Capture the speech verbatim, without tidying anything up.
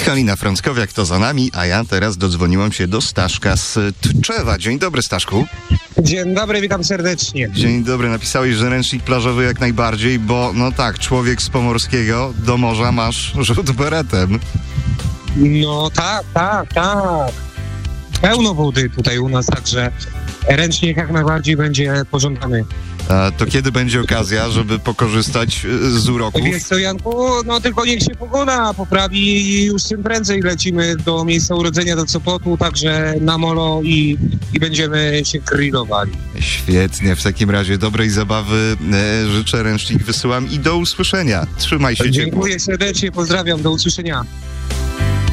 Halina Frąckowiak to za nami, a ja teraz dodzwoniłam się do Staszka z Tczewa. Dzień dobry, Staszku. Dzień dobry, witam serdecznie. Dzień dobry, napisałeś, że ręcznik plażowy jak najbardziej, bo no tak, człowiek z Pomorskiego do morza masz rzut beretem. No tak, tak, tak. Pełno wody tutaj u nas, także ręcznik jak najbardziej będzie pożądany. A to kiedy będzie okazja, żeby pokorzystać z uroku? Wiesz co, Janku, no tylko niech się pogoda poprawi i już czym prędzej lecimy do miejsca urodzenia, do Sopotu, także na molo i, i będziemy się grillowali. Świetnie, w takim razie dobrej zabawy e, życzę, ręcznik wysyłam i do usłyszenia. Trzymaj się ciepło. Dziękuję serdecznie, pozdrawiam, do usłyszenia.